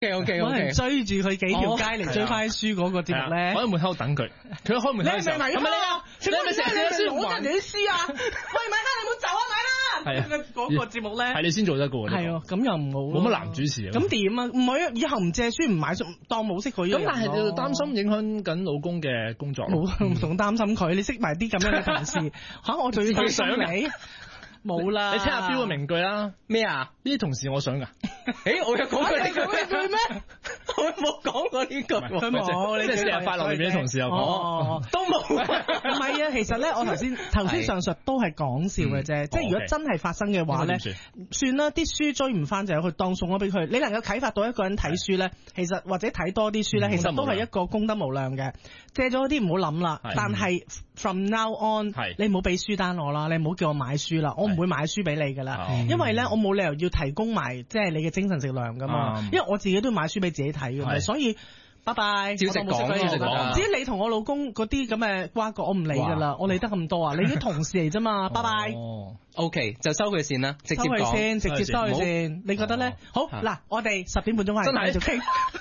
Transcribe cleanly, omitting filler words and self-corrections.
OK，可能追住佢幾條街嚟追翻書嗰個節目咧， 我喺門口等佢，佢一開門口嘅時候，係咪你啊？你係咪成日攞人哋啲書啊？ 喂，咪你冇走啊，咪啦！係啊，嗰個節目咧係你先做得過， 係啊，咁又唔好， 冇乜男主持啊。 咁點啊？唔係，以後唔借書唔買書，當冇識佢。 咁但係你要擔心影響緊老公嘅工作。 冇仲擔心佢，你識埋啲咁樣嘅同事嚇，我仲要擔心你。冇啦， 你聽下標嘅名句啦。 咩啊？ 呢啲同事我想㗎。 我有講過呢句咩？ 我冇講過呢句。 佢冇， 你即係四日快樂裏邊啲同事有講， 都冇。唔係啊，其實咧，我頭先上述都係講笑嘅啫。即係如果真係發生嘅話咧，算啦，啲書追唔翻就由佢當送咗俾佢。你能夠啟發到一個人睇書咧，其實或者睇多啲書咧，其實都係一個功德無量嘅。借咗啲唔好諗啦，但係 from now on，你唔好俾書單我啦，你唔好叫我買書啦，我唔會買書俾你噶啦，因為咧我冇理由要提供埋即係你嘅精神食糧噶嘛，因為我自己都買書俾自己睇噶嘛，所以拜拜， 照直講。 至於你同我老公嗰啲咁嘅瓜葛，我唔理噶啦，我理得咁多啊，你啲同事嚟啫嘛，拜拜。 OK，就收佢線啦，直接講， 直接收佢線，你覺得咧？好嗱，我哋10點半鐘係真係繼續傾。